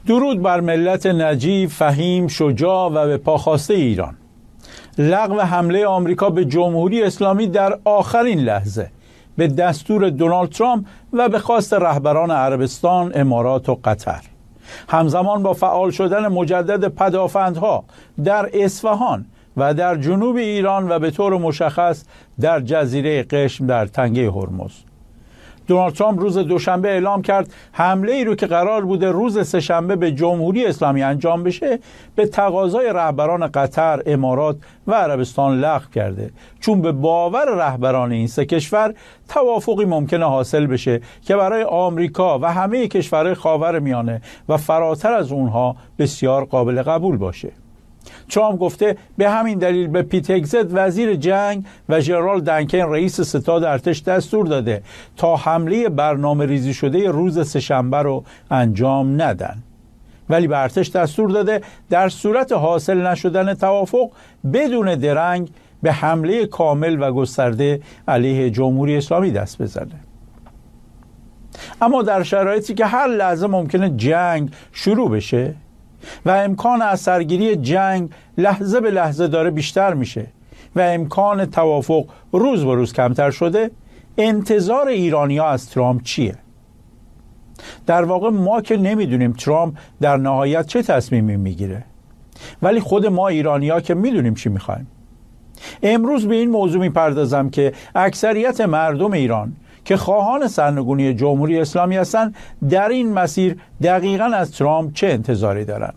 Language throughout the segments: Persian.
درود بر ملت نجیب، فهیم، شجاع و به پاخواسته ایران. لغو حمله آمریکا به جمهوری اسلامی در آخرین لحظه به دستور دونالد ترامپ و به خواست رهبران عربستان، امارات و قطر، همزمان با فعال شدن مجدد پدافندها در اصفهان و در جنوب ایران و به طور مشخص در جزیره قشم در تنگه هرمز. دونالد ترامپ روز دوشنبه اعلام کرد حمله ای رو که قرار بوده روز سه‌شنبه به جمهوری اسلامی انجام بشه به تقاضای رهبران قطر، امارات و عربستان لغو کرده، چون به باور رهبران این سه کشور توافقی ممکنه حاصل بشه که برای آمریکا و همه کشورهای خاورمیانه و فراتر از اونها بسیار قابل قبول باشه. ترامپ گفته به همین دلیل به پیت هگزت وزیر جنگ و ژنرال دنکن رئیس ستاد ارتش دستور داده تا حمله برنامه ریزی شده روز سه‌شنبه رو انجام ندن، ولی به ارتش دستور داده در صورت حاصل نشدن توافق بدون درنگ به حمله کامل و گسترده علیه جمهوری اسلامی دست بزنه. اما در شرایطی که هر لحظه ممکنه جنگ شروع بشه و امکان از سرگیری جنگ لحظه به لحظه داره بیشتر میشه و امکان توافق روز به روز کمتر شده، انتظار ایرانی‌ها از ترامپ چیه؟ در واقع ما که نمیدونیم ترامپ در نهایت چه تصمیمی میگیره، ولی خود ما ایرانی‌ها که میدونیم چی میخوایم. امروز به این موضوع میپردازم که اکثریت مردم ایران که خواهان سرنگونی جمهوری اسلامی هستند در این مسیر دقیقاً از ترامپ چه انتظاری دارن.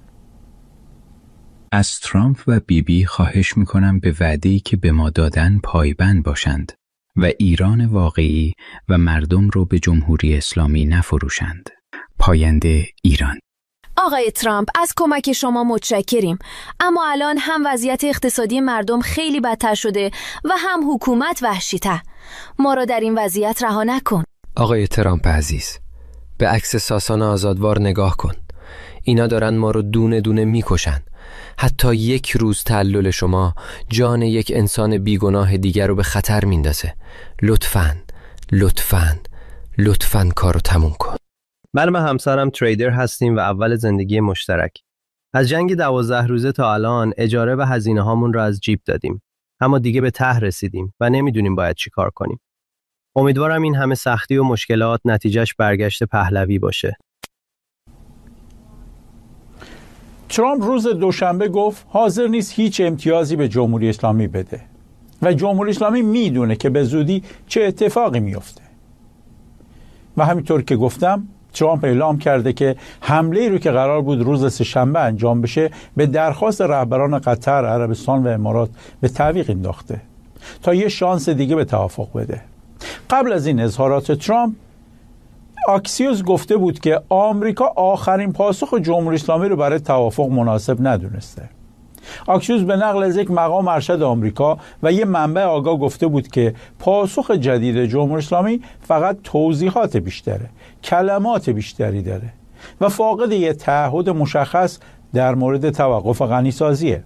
از ترامپ و بیبی خواهش میکنم به وعده‌ای که به ما دادن پایبند باشند و ایران واقعی و مردم رو به جمهوری اسلامی نفروشند. پاینده ایران. آقای ترامپ، از کمک شما متشکریم، اما الان هم وضعیت اقتصادی مردم خیلی بدتر شده و هم حکومت وحشی‌تر. ما را در این وضعیت رها نکن. آقای ترامپ عزیز، به عکس ساسان آزادوار نگاه کن. اینا دارن ما رو دونه دونه میکشن. حتی یک روز تعلل شما جان یک انسان بیگناه دیگر رو به خطر میندازه. لطفاً کارو تموم کن. من و همسرم تریدر هستیم و اول زندگی مشترک. از جنگ 12 روزه تا الان اجاره و هزینه هامون رو از جیب دادیم، اما دیگه به ته رسیدیم و نمیدونیم باید چی کار کنیم. امیدوارم این همه سختی و مشکلات نتیجهش برگشت پهلوی باشه. ترامپ روز دوشنبه گفت حاضر نیست هیچ امتیازی به جمهوری اسلامی بده و جمهوری اسلامی میدونه که به زودی چه اتفاقی میفته. و همینطور که گفتم ترامپ اعلام کرده که حمله رو که قرار بود روز سه‌شنبه انجام بشه به درخواست رهبران قطر، عربستان و امارات به تعویق انداخته تا یه شانس دیگه به توافق بده. قبل از این اظهارات ترامپ، آکسیوس گفته بود که آمریکا آخرین پاسخ جمهوری اسلامی رو برای توافق مناسب ندونسته. آکسیوس به نقل از یک مقام ارشد آمریکا و یک منبع آگاه گفته بود که پاسخ جدید جمهوری اسلامی فقط توضیحات بیشتره، کلمات بیشتری داره و فاقد یک تعهد مشخص در مورد توقف غنیسازیه،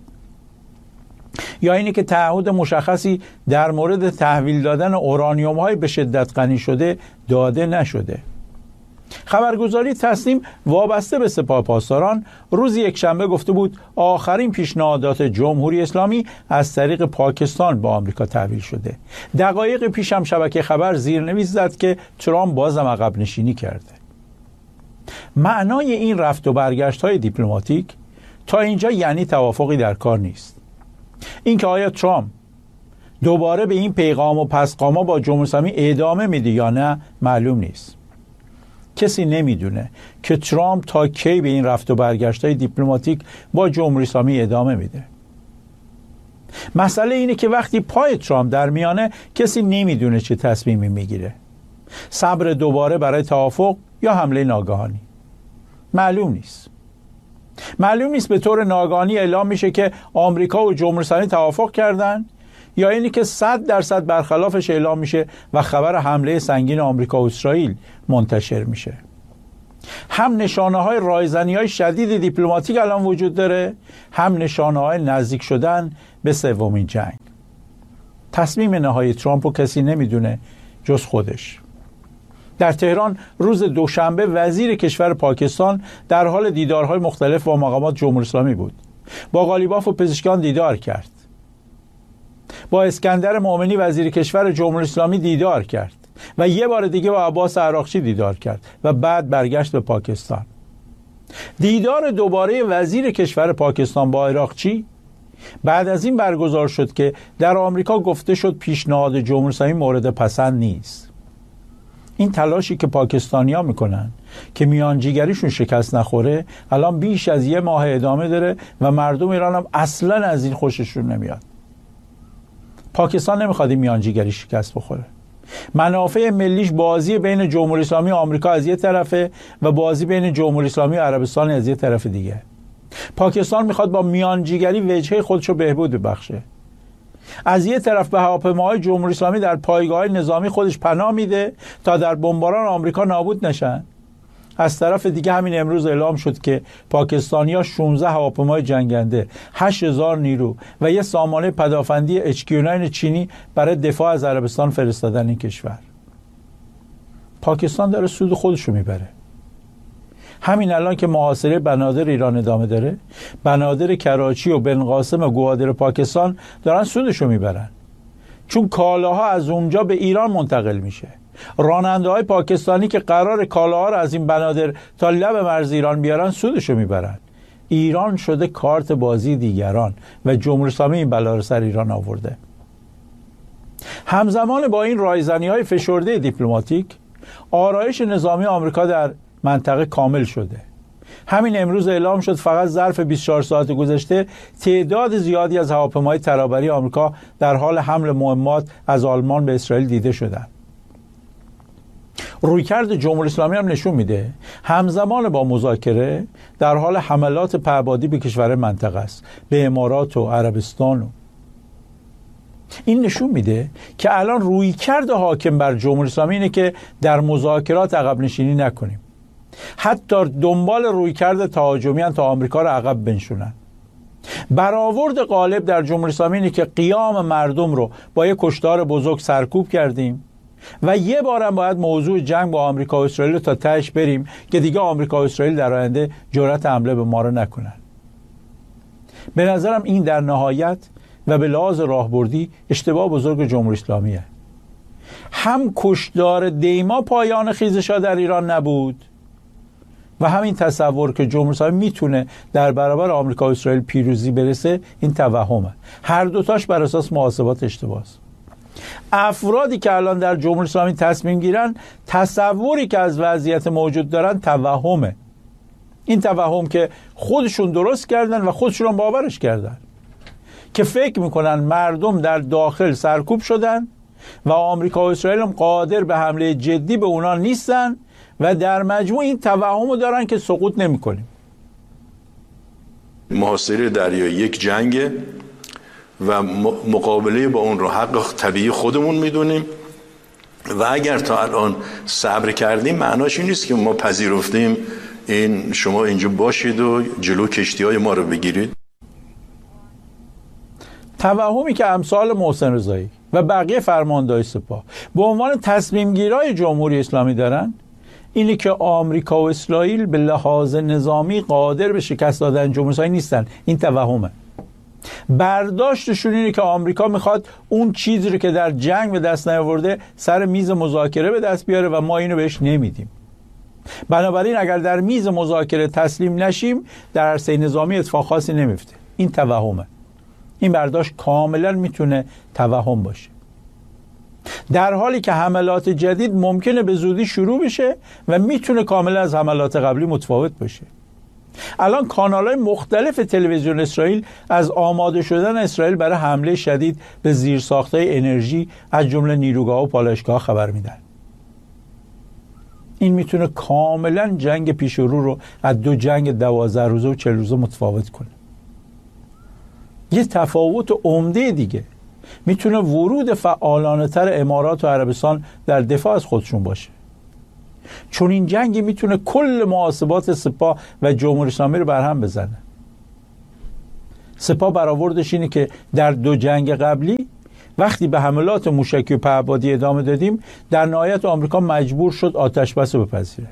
یا اینه که تعهد مشخصی در مورد تحویل دادن اورانیوم های به شدت غنی شده داده نشده. خبرگزاری تسنیم وابسته به سپاه پاسداران روز یکشنبه گفته بود آخرین پیشنهادات جمهوری اسلامی از طریق پاکستان به آمریکا تحویل شده. دقایق پیش هم شبکه خبر زیرنویس زد که ترامپ بازم عقب نشینی کرده. معنای این رفت و برگشت های دیپلماتیک تا اینجا یعنی توافقی در کار نیست. اینکه آیا ترامپ دوباره به این پیغام و پسقاما با جمهوری اسلامی ادامه میده یا نه معلوم نیست. کسی نمیدونه که ترامپ تا کی به این رفت و برگشت‌های دیپلماتیک با جمهوری اسلامی ادامه میده. مسئله اینه که وقتی پای ترامپ در میانه کسی نمیدونه چه تصمیمی میگیره. صبر دوباره برای توافق یا حمله ناگهانی. معلوم نیست به طور ناگهانی اعلام میشه که آمریکا و جمهوری اسلامی توافق کردن، یا اینی که 100% برخلافش اعلام میشه و خبر حمله سنگین آمریکا و اسرائیل منتشر میشه. هم نشانه‌های رایزنی‌های شدید دیپلماتیک الان وجود داره، هم نشانه‌های نزدیک شدن به سومین جنگ. تصمیم نهایی ترامپ رو کسی نمیدونه جز خودش. در تهران روز دوشنبه وزیر کشور پاکستان در حال دیدارهای مختلف با مقامات جمهوری اسلامی بود. با قالیباف و پزشکان دیدار کرد. با اسکندر مومنی وزیر کشور جمهوری اسلامی دیدار کرد و یه بار دیگه با عباس عراقچی دیدار کرد و بعد برگشت به پاکستان. دیدار دوباره وزیر کشور پاکستان با عراقچی بعد از این برگزار شد که در آمریکا گفته شد پیشنهاد جمهوری اسلامی مورد پسند نیست. این تلاشی که پاکستانی‌ها میکنن که میانجیگریشون شکست نخوره الان بیش از 1 ماه ادامه داره و مردم ایران هم اصلا از این خوششون نمیاد. پاکستان نمیخواد این میانجیگری شکست بخوره. منافع ملیش بازی بین جمهوری اسلامی و آمریکا از یه طرفه و بازی بین جمهوری اسلامی و عربستان از یه طرف دیگه. پاکستان میخواد با میانجیگری وجهه خودش رو بهبود ببخشه. از یه طرف به هواپیماهای جمهوری اسلامی در پایگاه‌های نظامی خودش پناه میده تا در بمباران آمریکا نابود نشن. از طرف دیگه همین امروز اعلام شد که پاکستانی‌ها 16 هواپیمای جنگنده، 8000 نیرو و یه سامانه پدافندی HQ-9 چینی برای دفاع از عربستان فرستادن این کشور. پاکستان داره سود خودش رو میبره. همین الان که محاصره بنادر ایران ادامه داره، بنادر کراچی و بنقاسم و گوادر پاکستان دارن سودشو میبرن، چون کالاها از اونجا به ایران منتقل میشه. راننده های پاکستانی که قرار کالاها رو از این بنادر تا لب مرز ایران بیارن سودشو میبرن. ایران شده کارت بازی دیگران و جمهوری اسلامی این بلا رو سر ایران آورده. همزمان با این رایزنی های فشرده دیپلماتیک، آرایش نظامی آمریکا در منطقه کامل شده. همین امروز اعلام شد فقط ظرف 24 ساعت گذشته تعداد زیادی از هواپیماهای ترابری آمریکا در حال حمل مهمات از آلمان به اسرائیل دیده شدند. رویکرد جمهوری اسلامی هم نشون میده همزمان با مذاکره در حال حملات پهپادی به کشور منطقه است، به امارات و عربستان. این نشون میده که الان رویکرد حاکم بر جمهوری اسلامی اینه که در مذاکرات عقب نشینی نکنیم. حتی دنبال رویکرد تهاجمی تا آمریکا رو عقب بنشونن. برآورد غالب در جمهوری اسلامی اینه که قیام مردم رو با یک کشتار بزرگ سرکوب کردیم و یه بارم باید موضوع جنگ با آمریکا و اسرائیل تا تهش بریم که دیگه آمریکا و اسرائیل در آینده جرأت حمله به ما رو نکنن. به نظرم این در نهایت و به لحاظ راهبردی اشتباه بزرگ جمهوری اسلامیه. هم کشتار دیما پایان خیزش‌ها در ایران نبود و همین تصور که جمهوری اسلامی میتونه در برابر آمریکا و اسرائیل پیروزی برسه این توهمه. هر دوتاش بر اساس محاسبات اشتباهه. افرادی که الان در جمهوری اسلامی تصمیم گیرن تصوری که از وضعیت موجود دارن توهمه. این توهم که خودشون درست کردن و خودشون باورش کردن که فکر میکنن مردم در داخل سرکوب شدن و آمریکا و اسرائیل هم قادر به حمله جدی به اونا نیستن و در مجموع این توهمو دارن که سقوط نمی‌کنیم. محاصره دریایی یک جنگه و مقابله با اون رو حق طبیعی خودمون میدونیم و اگر تا الان صبر کردیم معناش این نیست که ما پذیرفتیم این شما اینجا باشید و جلو کشتی‌های ما رو بگیرید. توهمی که امثال محسن رضایی و بقیه فرماندهای سپاه به عنوان تصمیم گیرای جمهوری اسلامی دارن اینه که آمریکا و اسرائیل به لحاظ نظامی قادر به شکست دادن جمهوری اسلامی نیستن. این توهمه. برداشتشون اینه که آمریکا میخواد اون چیزی رو که در جنگ به دست نیاورده سر میز مذاکره به دست بیاره و ما اینو بهش نمیدیم. بنابراین اگر در میز مذاکره تسلیم نشیم در عرصه نظامی اتفاق خاصی نمیفته. این توهمه. این برداشت کاملا میتونه توهم باشه، در حالی که حملات جدید ممکنه به زودی شروع بشه و میتونه کاملا از حملات قبلی متفاوت باشه. الان کانال‌های مختلف تلویزیون اسرائیل از آماده شدن اسرائیل برای حمله شدید به زیرساخت‌های انرژی از جمله نیروگاه و پالایشگاه خبر میدن. این میتونه کاملا جنگ پیش رو از دو جنگ 12 روزه و 40 روزه متفاوت کنه. یه تفاوت عمده دیگه میتونه ورود فعالانه تر امارات و عربستان در دفاع از خودشون باشه، چون این جنگی میتونه کل محاسبات سپاه و جمهوری اسلامی رو برهم بزنه. سپاه برآوردش اینه که در دو جنگ قبلی وقتی به حملات موشکی و پهپادی ادامه دادیم، در نهایت آمریکا مجبور شد آتش‌بس رو بپذیره.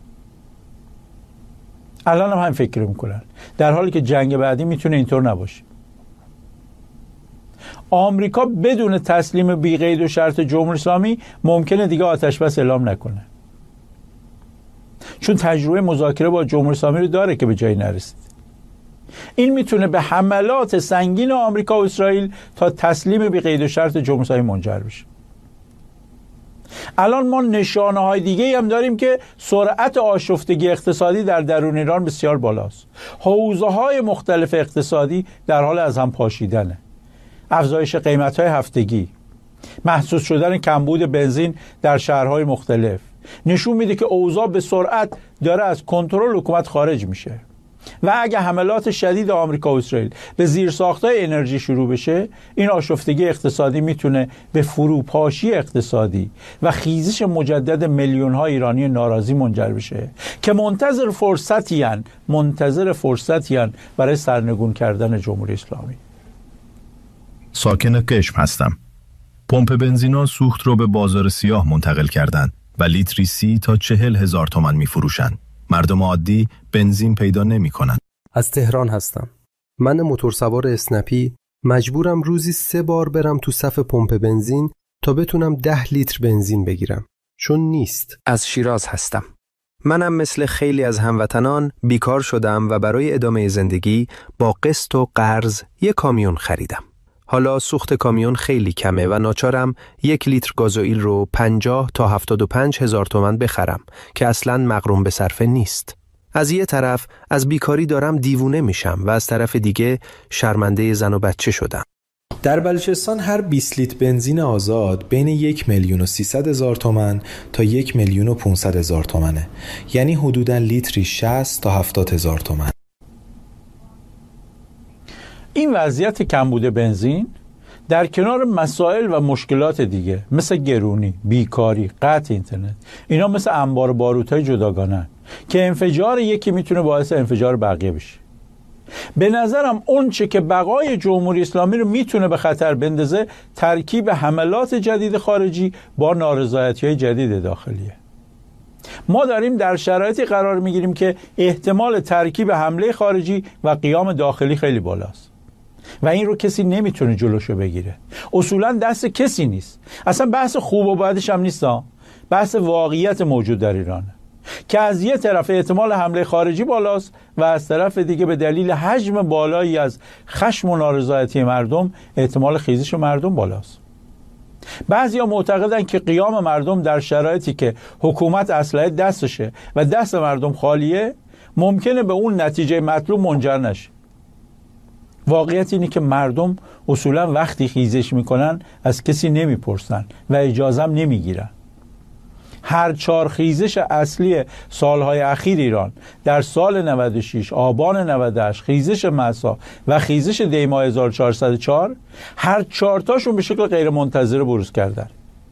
الان هم فکر میکنن، در حالی که جنگ بعدی میتونه اینطور نباشه. آمریکا بدون تسلیم بی قید و شرط جمهوری اسلامی ممکنه دیگه آتش‌بس اعلام نکنه، چون تجربه مذاکره با جمهوری اسلامی رو داره که به جایی نرسید. این میتونه به حملات سنگین آمریکا و اسرائیل تا تسلیم بی قید و شرط جمهوری اسلامی منجر بشه. الان ما نشانه های دیگه هم داریم که سرعت آشفتگی اقتصادی در درون ایران بسیار بالاست. حوزه های مختلف اقتصادی در حال از هم پاشیدنه. افزایش قیمت های هفتگی، محسوس شدن کمبود بنزین در شهرهای مختلف نشون میده که اوضاع به سرعت داره از کنترل حکومت خارج میشه و اگه حملات شدید آمریکا و اسرائیل به زیرساخت‌های انرژی شروع بشه، این آشفتگی اقتصادی میتونه به فروپاشی اقتصادی و خیزش مجدد میلیون‌ها ایرانی ناراضی منجر بشه که منتظر فرصتی هن برای سرنگون کردن جمهوری اسلامی. ساکن قشم هستم. پمپ بنزینا سوخت رو به بازار سیاه منتقل کردن و لیتری 30 تا 40,000 تومان می فروشن. مردم عادی بنزین پیدا نمی کنن. از تهران هستم. من موتورسوار اسنپی مجبورم روزی 3 بار برم تو صف پمپ بنزین تا بتونم 10 لیتر بنزین بگیرم، چون نیست. از شیراز هستم. منم مثل خیلی از هموطنان بیکار شدم و برای ادامه زندگی با قسط و قرض یک کامیون خریدم. حالا سوخت کامیون خیلی کمه و ناچارم 1 لیتر گازوئیل رو 50 تا 75 هزار تومان بخرم که اصلاً مغروم به صرفه نیست. از یه طرف از بیکاری دارم دیوونه میشم و از طرف دیگه شرمنده زن و بچه شدم. در بلوچستان هر 20 لیتر بنزین آزاد بین 1,300,000 تومان تا 1,500,000 تومانه، یعنی حدوداً لیتری 60 تا 70,000 تومان. این وضعیت کمبود بنزین در کنار مسائل و مشکلات دیگه مثل گرونی، بیکاری، قطع اینترنت، اینا مثل انبار باروت‌های جداگانه که انفجار یکی میتونه باعث انفجار بقیه بشه. به نظرم اون چه که بقای جمهوری اسلامی رو میتونه به خطر بندازه ترکیب حملات جدید خارجی با نارضایتی‌های جدید داخلیه. ما داریم در شرایطی قرار میگیریم که احتمال ترکیب حمله خارجی و قیام داخلی خیلی بالاست و این رو کسی نمیتونه جلوشو بگیره. اصولا دست کسی نیست. اصلا بحث خوب و بدش هم نیست، بحث واقعیت موجود در ایرانه که از یه طرف احتمال حمله خارجی بالاست و از طرف دیگه به دلیل حجم بالایی از خشم و نارضایتی مردم احتمال خیزش مردم بالاست. بعضیا معتقدن که قیام مردم در شرایطی که حکومت اسلحه دستشه و دست مردم خالیه ممکنه به اون نتیجه مطلوب منجر نشه. واقعیت اینه که مردم اصولا وقتی خیزش میکنن از کسی نمیپرسن و اجازه هم نمیگیرن. هر 4 خیزش اصلی سالهای اخیر ایران در سال 96، آبان 98، خیزش مسا و خیزش دیماه 1404 هر 4 تاشون به شکل غیر منتظره بروز کردن.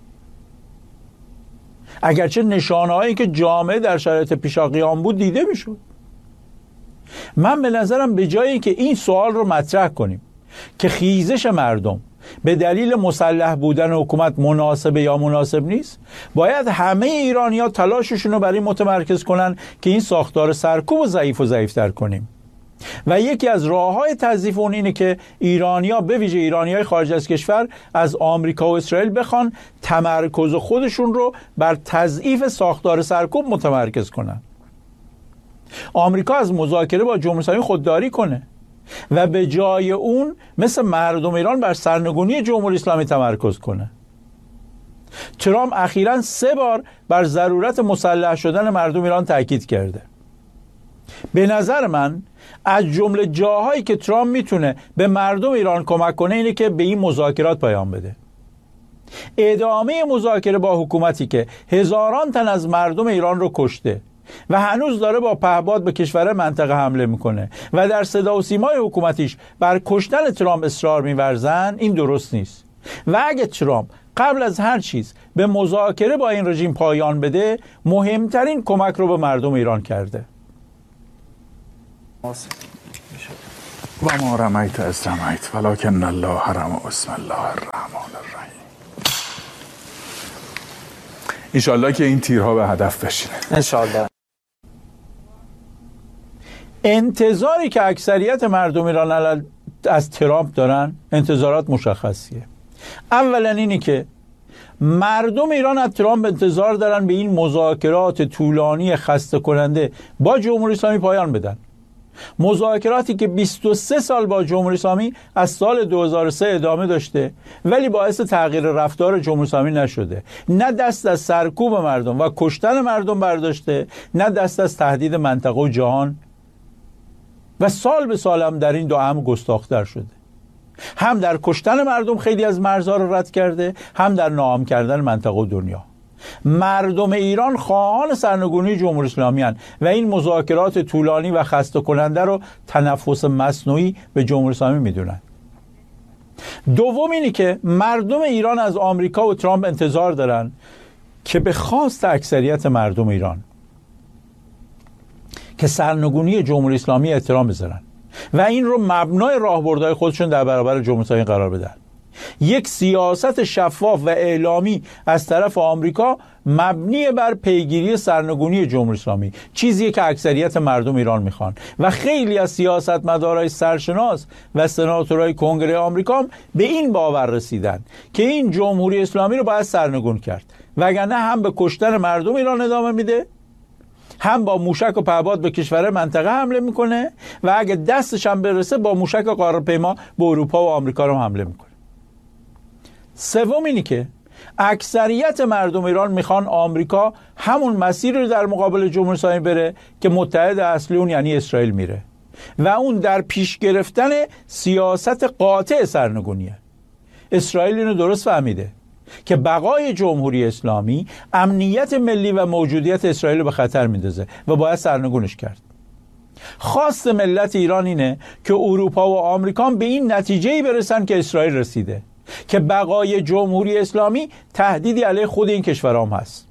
اگرچه نشانه‌هایی که جامعه در شرایط پیشاقیام بود دیده میشد. من به نظرم به جایی که این سوال رو مطرح کنیم که خیزش مردم به دلیل مسلح بودن حکومت مناسبه یا مناسب نیست، باید همه ایرانی‌ها تلاششون رو برای متمرکز کنن که این ساختار سرکوب و ضعیفتر کنیم. و یکی از راه‌های تضعیف اون اینه که ایرانی‌ها به ویژه ایرانی‌های خارج از کشور از آمریکا و اسرائیل بخوان تمرکز خودشون رو بر تضعیف ساختار سرکوب متمرکز کنن. آمریکا از مذاکره با جمهوری اسلامی خودداری کنه و به جای اون مثل مردم ایران بر سرنگونی جمهوری اسلامی تمرکز کنه. ترامپ اخیراً 3 بار بر ضرورت مسلح شدن مردم ایران تاکید کرده. به نظر من از جمله جاهایی که ترامپ میتونه به مردم ایران کمک کنه اینه که به این مذاکرات پیام بده. ادامه مذاکره با حکومتی که هزاران تن از مردم ایران رو کشته و هنوز داره با پهپاد به کشور منطقه حمله میکنه و در صدا و سیمای حکومتیش بر کشتن ترامپ اصرار میورزن، این درست نیست. و اگه ترامپ قبل از هر چیز به مذاکره با این رژیم پایان بده، مهمترین کمک رو به مردم ایران کرده. و ما رمیت از رمیت ولکن الله رمی. بسم الله الرحمن الرحیم. انشالله که این تیرها به هدف بشینه. انشالله. انتظاری که اکثریت مردم ایران از ترامپ دارن انتظارات مشخصیه. اولا اینی که مردم ایران از ترامپ انتظار دارن به این مذاکرات طولانی خسته کننده با جمهوری اسلامی پایان بدن. مذاکراتی که 23 سال با جمهوری اسلامی از سال 2003 ادامه داشته ولی باعث تغییر رفتار جمهوری اسلامی نشده. نه دست از سرکوب مردم و کشتن مردم برداشته، نه دست از تهدید منطقه و جهان، و سال به سال هم در این دو هم گستاخ‌تر شده. هم در کشتن مردم خیلی از مرزها رو رد کرده، هم در ناامن کردن منطقه و دنیا. مردم ایران خواهان سرنگونی جمهوری اسلامی هستند و این مذاکرات طولانی و خسته کننده رو تنفس مصنوعی به جمهوری اسلامی میدونن. دوم اینی که مردم ایران از آمریکا و ترامپ انتظار دارن که به خواست اکثریت مردم ایران که سرنگونی جمهوری اسلامی احترام بذارن و این رو مبنای راهبردهای خودشون در برابر جمهوری اسلامی قرار بدن. یک سیاست شفاف و اعلامی از طرف آمریکا مبنی بر پیگیری سرنگونی جمهوری اسلامی، چیزی که اکثریت مردم ایران میخوان و خیلی از سیاستمدارای سرشناس و سناتورهای کنگره آمریکا هم به این باور رسیدن که این جمهوری اسلامی رو باید سرنگون کرد، وگرنه هم به کشتن مردم ایران ادامه میده، هم با موشک و پهپاد به کشور منطقه حمله میکنه و اگه دستش هم برسه با موشک و قاره‌پیما به اروپا و آمریکا رو حمله میکنه. سوم اینی که اکثریت مردم ایران میخوان آمریکا همون مسیر رو در مقابل جمهوری اسلامی بره که متحد اصلی اون یعنی اسرائیل میره و اون در پیش گرفتن سیاست قاطع سرنگونیه. اسرائیل اینو درست فهمیده که بقای جمهوری اسلامی امنیت ملی و موجودیت اسرائیل رو به خطر میندازه و باید سرنگونش کرد. خواست ملت ایران اینه که اروپا و آمریکا به این نتیجه‌ای برسن که اسرائیل رسیده، که بقای جمهوری اسلامی تهدیدی علیه خود این کشورام هست.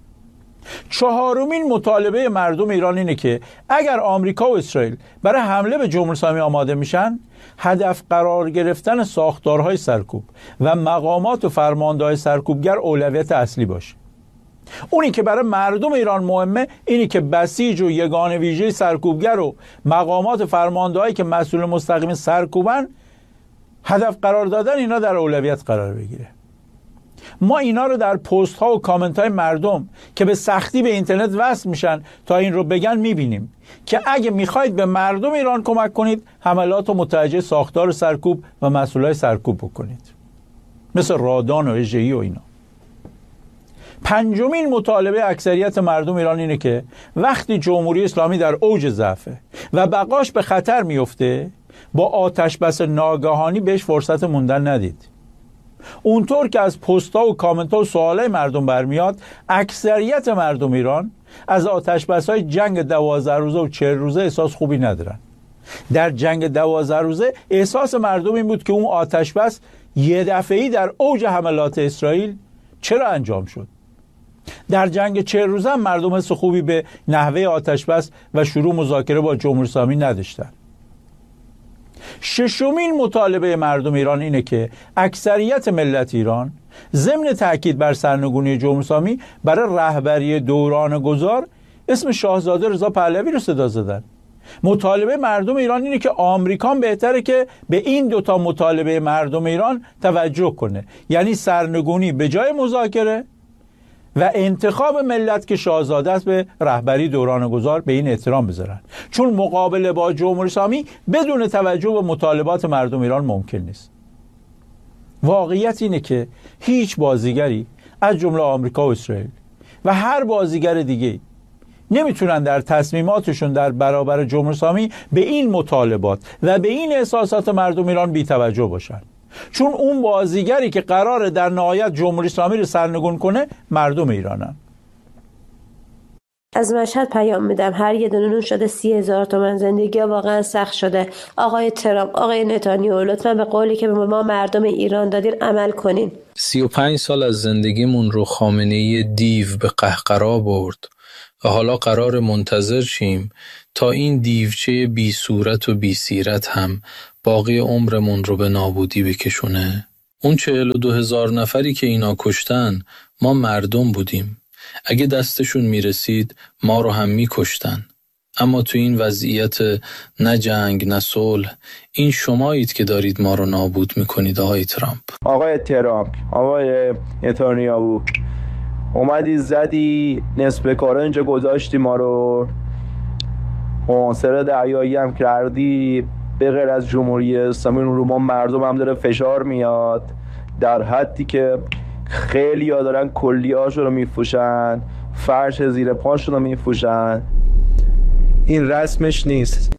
چهارمین مطالبه مردم ایران اینه که اگر آمریکا و اسرائیل برای حمله به جمهوری اسلامی آماده میشن، هدف قرار گرفتن ساختارهای سرکوب و مقامات و فرمانده‌های سرکوبگر اولویت اصلی باشه. اونی که برای مردم ایران مهمه اینی که بسیج و یگان ویژه سرکوبگر و مقامات و فرمانده‌هایی که مسئول مستقیم سرکوبن هدف قرار دادن اینا در اولویت قرار بگیره. ما اینا رو در پست ها و کامنت های مردم که به سختی به اینترنت وصل میشن تا این رو بگن میبینیم که اگه میخواید به مردم ایران کمک کنید، حملات و متوجه ساختار سرکوب و مسئولای سرکوب بکنید، مثل رادان و اژه‌ای و اینا. پنجمین مطالبه اکثریت مردم ایران اینه که وقتی جمهوری اسلامی در اوج ضعفه و بقاش به خطر میفته، با آتش بس ناگهانی بهش فرصت موندن ندید. اونطور که از پست‌ها و کامنت‌ها و سوالای مردم برمیاد، اکثریت مردم ایران از آتش بس‌های جنگ 12 روزه و 40 روزه احساس خوبی ندارن. در جنگ 12 روزه احساس مردم این بود که اون آتش بس یه دفعه‌ای در اوج حملات اسرائیل چرا انجام شد. در جنگ 40 روزه هم مردم حس خوبی به نحوه آتش بس و شروع مذاکره با جمهوری اسلامی نداشتن. ششمین مطالبه مردم ایران اینه که اکثریت ملت ایران ضمن تاکید بر سرنگونی جمهوری اسلامی برای رهبری دوران گذار اسم شاهزاده رضا پهلوی رو صدا زدن. مطالبه مردم ایران اینه که آمریکا بهتره که به این دوتا مطالبه مردم ایران توجه کنه، یعنی سرنگونی به جای مذاکره و انتخاب ملت که شاهزاده است به رهبری دوران گذار به این احترام بذارن، چون مقابله با جمهوری اسلامی بدون توجه به مطالبات مردم ایران ممکن نیست. واقعیت اینه که هیچ بازیگری از جمله آمریکا و اسرائیل و هر بازیگر دیگه نمیتونن در تصمیماتشون در برابر جمهوری اسلامی به این مطالبات و به این احساسات مردم ایران بی توجه باشن، چون اون بازیگری که قراره در نهایت جمهوری اسلامی رو سرنگون کنه مردم ایرانن. از مشهد پیام میدم، هر یه دونه نون شده 30,000 تومان، زندگی واقعا سخت شده. آقای ترامپ، آقای نتانیاهو، لطفا به قولی که به ما مردم ایران دادین عمل کنین. 35 سال از زندگیمون رو خامنه‌ای دیو به قهقرا برد و حالا قرار منتظر شیم تا این دیوچه بی صورت و بی سیرت هم باقی عمرمون رو به نابودی بکشونه. اون 42,000 نفری که اینا کشتن ما مردم بودیم. اگه دستشون میرسید ما رو هم میکشتن. اما تو این وضعیت نه جنگ نه صلح، این شمایید که دارید ما رو نابود میکنید آقای ترامپ. آقای ترامپ، آقای نتانیاهو، اومدی زدی نصف کاره اینجا گذاشتی ما رو، منصر دریایی هم کردی، به غیر از جمهوری اسلامی رو ما مردم هم داره فشار میاد در حدی که خیلی ها دارن کلیه‌هاشو رو میفوشن، فرش زیر پاشون رو میفوشن. این رسمش نیست.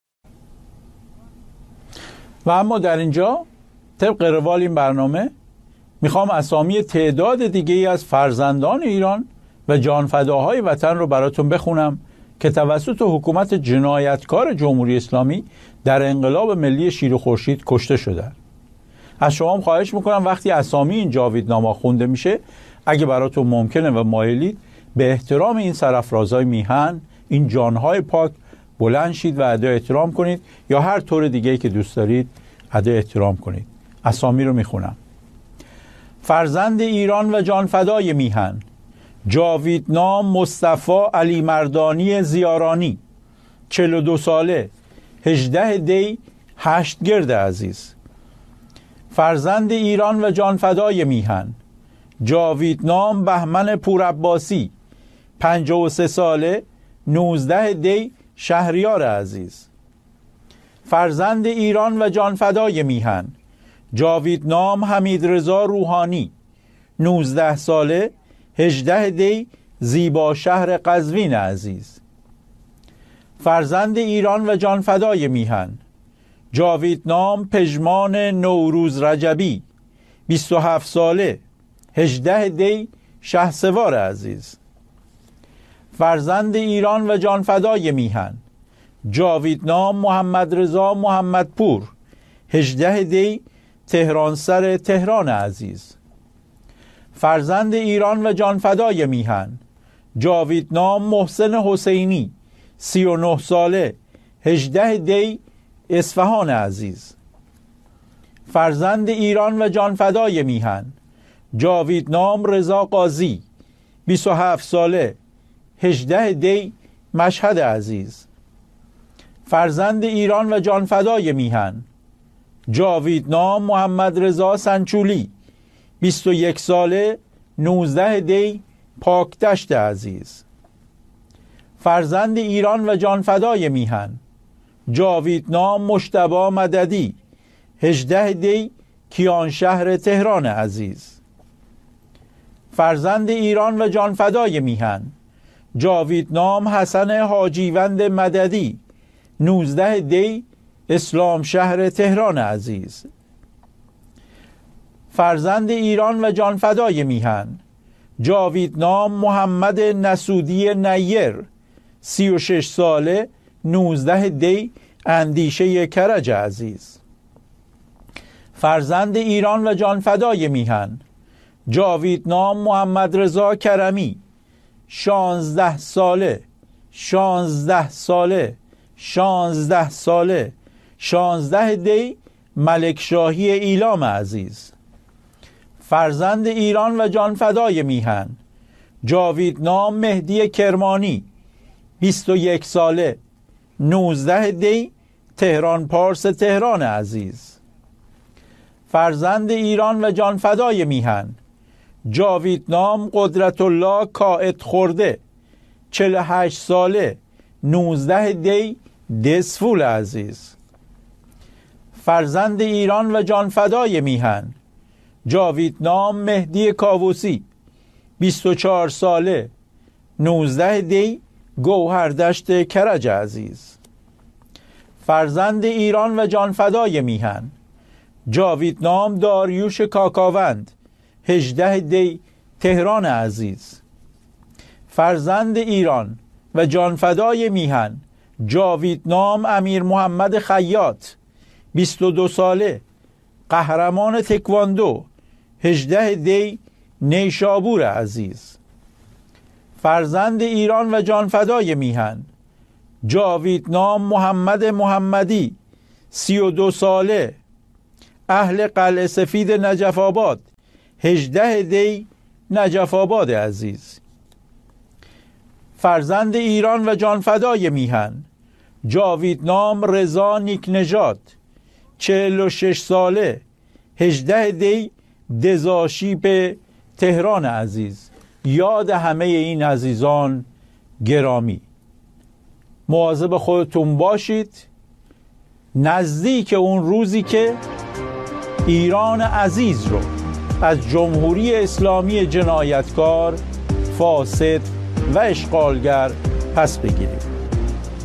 و اما در اینجا طبق روال این برنامه میخوام اسامی تعداد دیگه از فرزندان ایران و جانفداهای وطن رو براتون بخونم که توسط حکومت جنایتکار جمهوری اسلامی در انقلاب ملی شیر و خورشید کشته شدن. از شما خواهش میکنم وقتی اسامی این جاویدنامه خونده میشه، اگه براتون ممکنه و مایلید، به احترام این سرافرازهای میهن، این جانهای پاک بلند شید و ادای احترام کنید، یا هر طور دیگه‌ای که دوست دارید ادای احترام کنید. اسامی رو میخونم: فرزند ایران و جانفدای میهن، جاویدنام مصطفی علی مردانی زیارانی، 42 ساله، 18 دی 8 گرد عزیز. فرزند ایران و جانفدای میهن، جاویدنام بهمن پورعباسی، 53 ساله، 19 دی شهریار عزیز. فرزند ایران و جانفدای میهن، جاویدنام حمیدرضا روحانی، 19 ساله، 18 دی زیبا شهر قزوین عزیز. فرزند ایران و جانفدای میهن، جاویدنام پژمان نوروز رجبی، 27 ساله، 18 دی شهسوار عزیز. فرزند ایران و جانفدای میهن، جاویدنام محمد رضا محمدپور، 18 دی تهرانسر تهران عزیز. فرزند ایران و جانفدای میهن، جاویدنام محسن حسینی، 39 ساله، 18 دی اصفهان عزیز. فرزند ایران و جانفدای میهن، جاویدنام رضا قاضی، 27 ساله، 18 دی مشهد عزیز. فرزند ایران و جانفدای میهن، جاویدنام محمد رضا سنچولی، 21 ساله، 19 دی پاکدشت عزیز. فرزند ایران و جانفدای میهن، جاویدنام مجتبی مددی، 18 دی کیانشهر تهران عزیز. فرزند ایران و جانفدای میهن، جاویدنام حسن حاجیوند مددی، 19 دی اسلام شهر تهران عزیز. فرزند ایران و جانفدای میهن، جاویدنام محمد نسودی نیر، 36 ساله، 19 دی اندیشه کرج عزیز. فرزند ایران و جانفدای میهن، جاویدنام محمد رضا کرمی، 16 ساله، 16 ساله، 16 ساله، 16 دی ملکشاهی ایلام عزیز. فرزند ایران و جانفدای میهن، جاویدنام مهدی کرمانی، 21 ساله، 19 دی تهران پارس تهران عزیز. فرزند ایران و جانفدای میهن، جاویدنام قدرت الله کائد خورده، 48 ساله، 19 دی دسفول عزیز. فرزند ایران و جانفدای میهن، جاویدنام مهدی کاووسی، 24 ساله، 19 دی گوهردشت کرج عزیز. فرزند ایران و جانفدای میهن، جاویدنام داریوش کاکاوند، 18 دی تهران عزیز. فرزند ایران و جانفدای میهن، جاویدنام امیر محمد خیاط، 22 ساله، قهرمان تکواندو، 18 دی نیشابور عزیز. فرزند ایران و جانفدای میهن جاویدنام محمد محمدی 32 ساله، اهل قلعه سفید نجف آباد، 18 دی نجف آباد عزیز. فرزند ایران و جانفدای میهن جاویدنام رضا نیکنژاد 46 ساله، 18 دی دزاشیب تهران عزیز. یاد همه این عزیزان گرامی. مواظب خودتون باشید، نزدیک اون روزی که ایران عزیز رو از جمهوری اسلامی جنایتکار، فاسد و اشغالگر پس بگیریم.